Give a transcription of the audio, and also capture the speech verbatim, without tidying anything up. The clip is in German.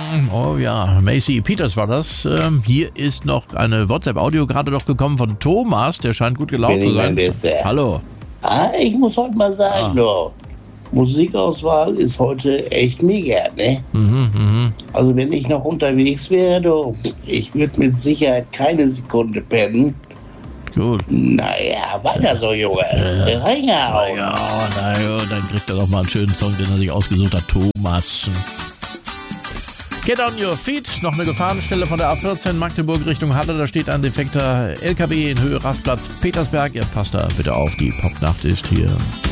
Oh ja, Macy Peters war das. Ähm, hier ist noch eine WhatsApp-Audio gerade noch gekommen von Thomas. Der scheint gut gelaunt zu sein. Hallo. Ah, ich muss heute mal sagen, ah. no, Musikauswahl ist heute echt mega, ne? Mhm, mhm. Also wenn ich noch unterwegs wäre, du, ich würde mit Sicherheit keine Sekunde pennen. Gut. Naja, weiter so, Junge. Ja. Reingehauen. Ja, na ja, dann kriegt er doch mal einen schönen Song, den er sich ausgesucht hat, Thomas. Get on your feet. Noch eine Gefahrenstelle von der A vierzehn Magdeburg Richtung Halle. Da steht ein defekter L K W in Höhe Rastplatz Petersberg. Ihr passt da bitte auf, die Popnacht ist hier.